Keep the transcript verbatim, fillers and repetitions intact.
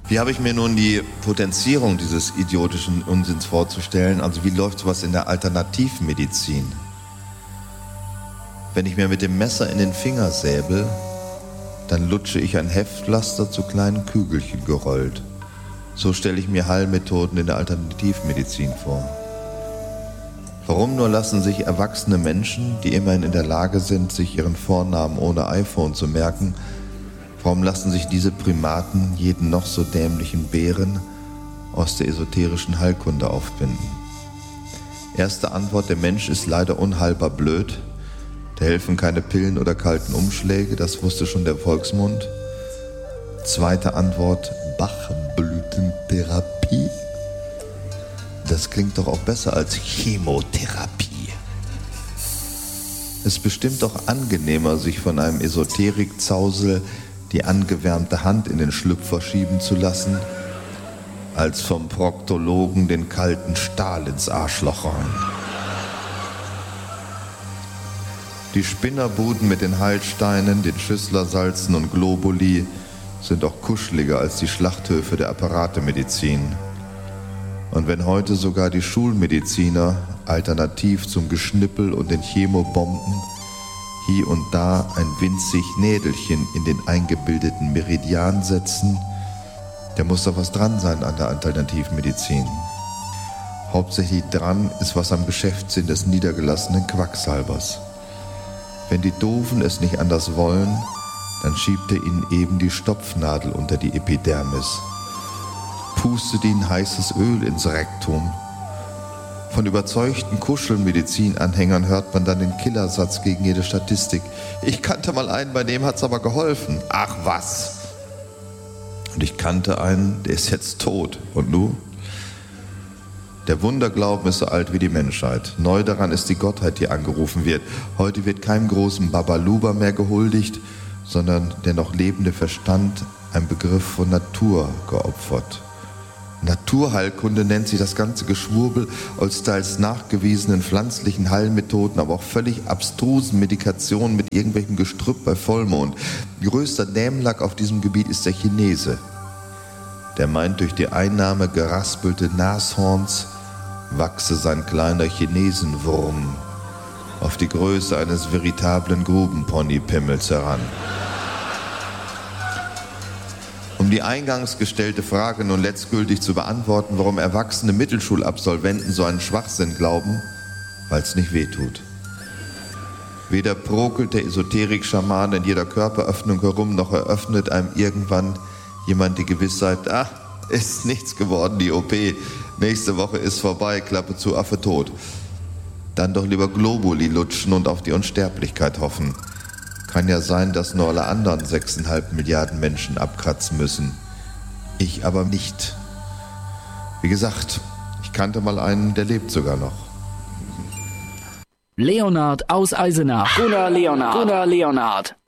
Wie habe ich mir nun die Potenzierung dieses idiotischen Unsinns vorzustellen? Also wie läuft sowas in der Alternativmedizin? Wenn ich mir mit dem Messer in den Finger säbel, dann lutsche ich ein Heftpflaster zu kleinen Kügelchen gerollt. So stelle ich mir Heilmethoden in der Alternativmedizin vor. Warum nur lassen sich erwachsene Menschen, die immerhin in der Lage sind, sich ihren Vornamen ohne iPhone zu merken, warum lassen sich diese Primaten jeden noch so dämlichen Bären aus der esoterischen Heilkunde aufbinden? Erste Antwort: Der Mensch ist leider unheilbar blöd. Da helfen keine Pillen oder kalten Umschläge, das wusste schon der Volksmund. Zweite Antwort: Bachblütentherapie. Das klingt doch auch besser als Chemotherapie. Es ist bestimmt doch angenehmer, sich von einem Esoterikzausel die angewärmte Hand in den Schlüpfer schieben zu lassen, als vom Proktologen den kalten Stahl ins Arschloch rein. Die Spinnerbuden mit den Heilsteinen, den Schüsslersalzen und Globuli sind auch kuscheliger als die Schlachthöfe der Apparatemedizin. Und wenn heute sogar die Schulmediziner alternativ zum Geschnippel und den Chemobomben hier und da ein winzig Nädelchen in den eingebildeten Meridian setzen, da muss doch was dran sein an der Alternativmedizin. Hauptsächlich dran ist was am Geschäftssinn des niedergelassenen Quacksalbers. Wenn die Doofen es nicht anders wollen, dann schiebt er ihnen eben die Stopfnadel unter die Epidermis, pustet ihnen heißes Öl ins Rektum. Von überzeugten Kuschelmedizinanhängern hört man dann den Killersatz gegen jede Statistik: Ich kannte mal einen, bei dem hat's aber geholfen. Ach was! Und ich kannte einen, der ist jetzt tot. Und du? Der Wunderglauben ist so alt wie die Menschheit. Neu daran ist die Gottheit, die angerufen wird. Heute wird keinem großen Babaluba mehr gehuldigt, sondern der noch lebende Verstand, ein Begriff von Natur, geopfert. Naturheilkunde nennt sich das ganze Geschwurbel aus teils nachgewiesenen pflanzlichen Heilmethoden, aber auch völlig abstrusen Medikationen mit irgendwelchem Gestrüpp bei Vollmond. Größter Dämlack auf diesem Gebiet ist der Chinese. Der meint, durch die Einnahme geraspelte Nashorns wachse sein kleiner Chinesenwurm auf die Größe eines veritablen Grubenponypimmels heran. Um die eingangs gestellte Frage nun letztgültig zu beantworten, warum erwachsene Mittelschulabsolventen so einen Schwachsinn glauben: weil es nicht wehtut. Weder prokelt der Esoterik-Schamane in jeder Körperöffnung herum, noch eröffnet einem irgendwann jemand die Gewissheit: ah, ist nichts geworden, die O P, nächste Woche ist vorbei, Klappe zu, Affe tot. Dann doch lieber Globuli lutschen und auf die Unsterblichkeit hoffen. Kann ja sein, dass nur alle anderen sechseinhalb Milliarden Menschen abkratzen müssen. Ich aber nicht. Wie gesagt, ich kannte mal einen, der lebt sogar noch. Leonhard aus Eisenach. Gunnar Leonhard. Gunnar Leonhard.